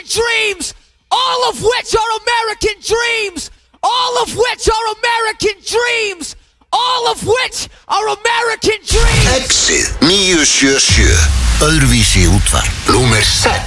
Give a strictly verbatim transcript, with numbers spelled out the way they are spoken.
dreams, all of which are American dreams, all of which are American dreams, all of which are American dreams. Exið níu sjö sjö, öðruvísi útvarp, númer sex.